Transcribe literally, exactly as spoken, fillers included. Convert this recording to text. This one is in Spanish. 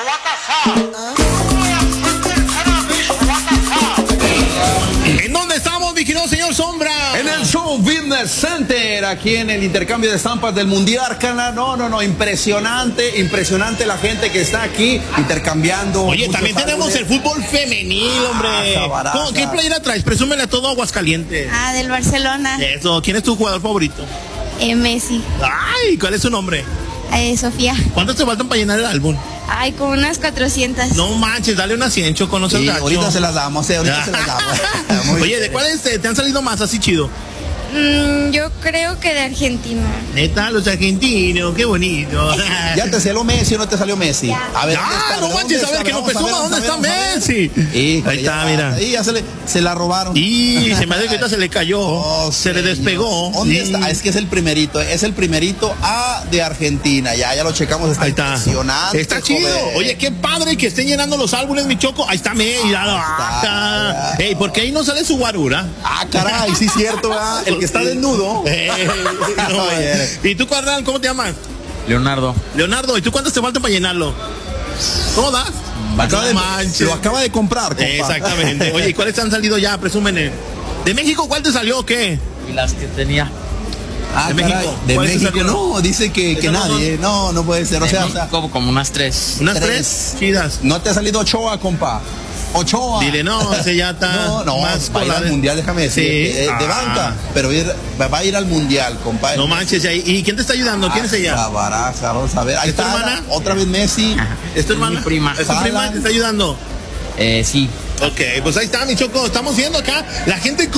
¿En dónde estamos, mi querido señor Sombra? En el Show Business Center, aquí en el intercambio de estampas del Mundial, Cana. No, no, no, impresionante, impresionante la gente que está aquí intercambiando. Oye, también tenemos el fútbol femenil, hombre. Ah, ¿Cómo, ¿Qué playera traes? Presúmele a todo Aguascalientes. Ah, del Barcelona. Eso, ¿quién es tu jugador favorito? Eh, Messi. Ay, ¿cuál es su nombre? Eh, Sofía. ¿Cuántos te faltan para llenar el álbum? Ay, como unas cuatrocientas. No manches, dale una cien, Choco, no seas Sí, gacho. ahorita se las damos, eh, ahorita se las damos. Muy Oye, bien. ¿de cuáles te, te han salido más así chido? Mm, yo creo que de Argentina. Neta, los argentinos, qué bonito. ¿Ya te salió Messi o no te salió Messi? A ver, ¿dónde está? Ah, no ¿Dónde manches, a está? ver, que nos Vamos presuma ver, dónde está vamos a ver, Messi. Híjole, Ahí está, ya, mira. Ahí ya se, le, se la robaron. Y se me hace que ahorita se le cayó, Oh, se le señor. despegó. ¿Dónde Y- está? Es que es el primerito, es el primerito A de Argentina. Ya, ya lo checamos, está Ahí está. impresionante. Está chido. joven. Oye, qué padre que estén llenando los álbumes, mi Choco. Ahí está Messi, ya lo está. acá. Ey, ¿por qué ahí no sale su guarura? Ah, caray, sí es cierto, ¿verdad? El que está desnudo. Eh, no, Oye. ¿Y tú, carnal, cómo te llamas? Leonardo. Leonardo, ¿y tú cuántos te faltan para llenarlo? ¿Todas? Acaba No de- manches. lo acaba de comprar, compa. Exactamente. Oye, ¿y cuáles te han salido ya? Presúmenle. ¿De México cuál te salió o qué? Y las que tenía. Ah, ¿De caray, México? de ¿Cuáles te México, salieron? no, dice que, que ¿Esas no nadie. No, no puede ser. O De sea, o sea, México, como unas tres. Unas Tres. tres, chidas. no te ha salido Ochoa, compa. Ochoa. Dile, no, ese ya está No, no, más va a ir con al la- mundial, déjame decir, Sí. de, de Ah. banca, pero ir- va a ir al mundial, compa. No manches, ¿y ¿y quién te está ayudando? ¿Quién es ella? Ah, baraja, vamos a ver. Ahí ¿Es tu está, hermana? otra vez Messi. ¿Es tu Es mi hermana? prima. ¿Es tu prima? Alan. ¿Te está ayudando? Eh, sí. Ok, pues ahí está, mi Choco. Estamos viendo acá la gente